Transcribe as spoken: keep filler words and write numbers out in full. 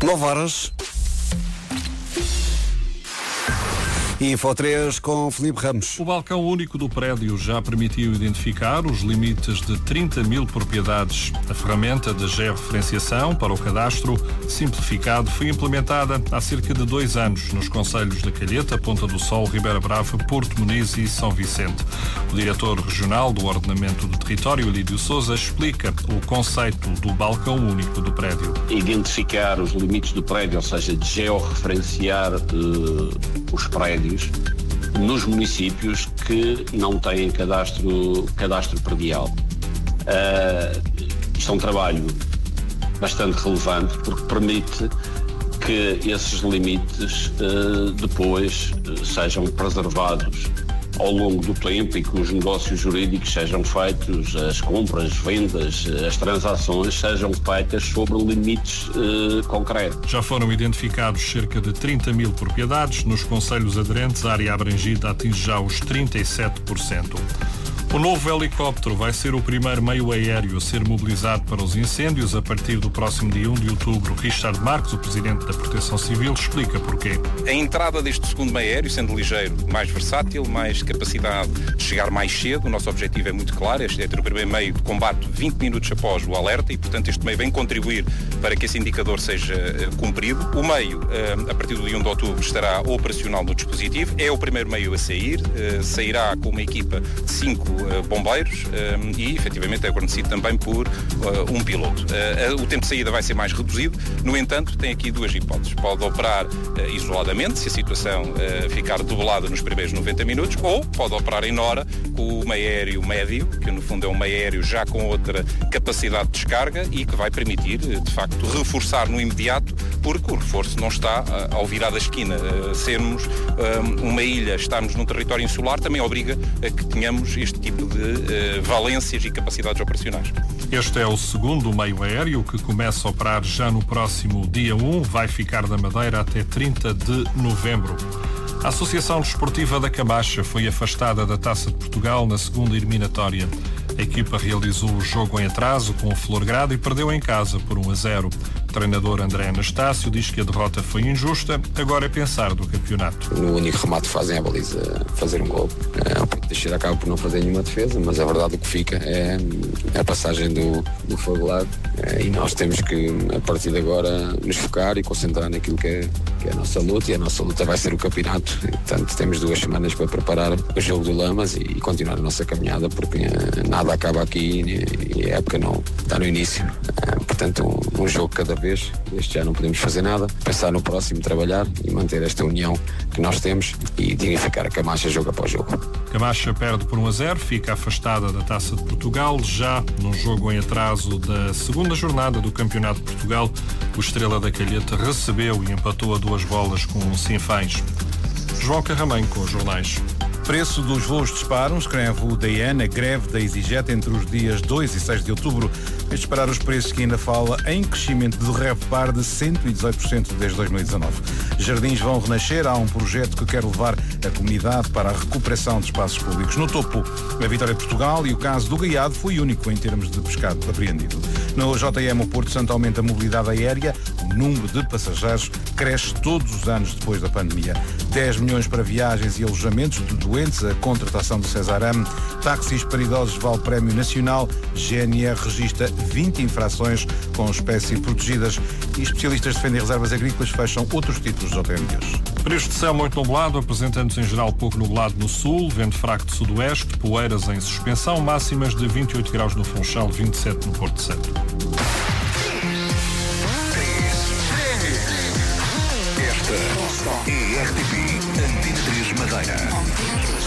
nove horas. Info três com Filipe Ramos. O balcão único do prédio já permitiu identificar os limites de trinta mil propriedades. A ferramenta de georreferenciação para o cadastro simplificado foi implementada há cerca de dois anos nos concelhos da Calheta, Ponta do Sol, Ribeira Brava, Porto Muniz e São Vicente. O diretor regional do Ordenamento do Território, Lídio Sousa, explica o conceito do balcão único do prédio. Identificar os limites do prédio, ou seja, de georreferenciar uh, os prédios nos municípios que não têm cadastro, cadastro predial. Uh, isto é um trabalho bastante relevante porque permite que esses limites uh, depois uh, sejam preservados ao longo do tempo e que os negócios jurídicos sejam feitos, as compras, vendas, as transações sejam feitas sobre limites uh, concretos. Já foram identificados cerca de trinta mil propriedades. Nos concelhos aderentes, a área abrangida atinge já os trinta e sete por cento. O novo helicóptero vai ser o primeiro meio aéreo a ser mobilizado para os incêndios a partir do próximo dia um de outubro. Richard Marques, o presidente da Proteção Civil, explica porquê. A entrada deste segundo meio aéreo, sendo ligeiro, mais versátil, mais capacidade de chegar mais cedo, o nosso objetivo é muito claro, este é ter o primeiro meio de combate vinte minutos após o alerta e, portanto, este meio vem contribuir para que esse indicador seja uh, cumprido. O meio, uh, a partir do dia um de outubro, estará operacional no dispositivo, é o primeiro meio a sair, uh, sairá com uma equipa de cinco bombeiros um, e, efetivamente, é guarnecido também por uh, um piloto. Uh, o tempo de saída vai ser mais reduzido, no entanto, tem aqui duas hipóteses. Pode operar uh, isoladamente, se a situação uh, ficar debelada nos primeiros noventa minutos, ou pode operar em Nora com o meio aéreo médio, que no fundo é um meio aéreo já com outra capacidade de descarga e que vai permitir, de facto, reforçar no imediato, porque o reforço não está uh, ao virar da esquina. Uh, sermos uh, uma ilha, estarmos num território insular, também obriga a que tenhamos este tipo de uh, valências e capacidades operacionais. Este é o segundo meio aéreo que começa a operar já no próximo dia um, vai ficar na Madeira até trinta de novembro. A Associação Desportiva da Camacha foi afastada da Taça de Portugal na segunda eliminatória. A equipa realizou o jogo em atraso com o Florgrado e perdeu em casa por um a zero. O treinador André Anastácio diz que a derrota foi injusta, agora é pensar do campeonato. No único remate que fazem é a baliza fazer um gol. O Pinto Teixeira acaba por não fazer nenhuma defesa, mas a verdade o que fica é a passagem do, do Florgrado e nós temos que, a partir de agora, nos focar e concentrar naquilo que é, que é a nossa luta, e a nossa luta vai ser o campeonato. E, portanto, temos duas semanas para preparar o jogo do Lamas e, e continuar a nossa caminhada, porque nada acaba aqui e, e a época não está no início. Portanto, um, um jogo cada vez. Este já não podemos fazer nada. Pensar no próximo, trabalhar e manter esta união que nós temos e dignificar a Camacha jogo após jogo. Camacha perde por um a zero, fica afastada da Taça de Portugal. Já num jogo em atraso da segunda jornada do Campeonato de Portugal, o Estrela da Calheta recebeu e empatou a duas bolas com o Sinfãs. João Carramanho com os jornais. Preço dos voos disparam, escreve o D N, a greve da EasyJet entre os dias dois e seis de outubro. Fez disparar os preços que ainda fala em crescimento do RevPAR de cento e dezoito por cento desde dois mil e dezanove. Jardins vão renascer, há um projeto que quer levar a comunidade para a recuperação de espaços públicos. No topo, a vitória de Portugal e o caso do Gaiado foi único em termos de pescado apreendido. No J M, o Porto Santo aumenta a mobilidade aérea, o número de passageiros cresce todos os anos depois da pandemia. dez milhões para viagens e alojamentos de doentes, a contratação do Cesaram, táxis para idosos vale prémio nacional, G N R registra vinte infrações com espécies protegidas e especialistas defendem reservas agrícolas, fecham outros títulos de J M News. Preço de céu muito nublado, apresentando-se em geral pouco nublado no sul, vento fraco de sudoeste, poeiras em suspensão, máximas de vinte e oito graus no Funchal, vinte e sete no Porto Santo. Esta é R T P Antena três Madeira.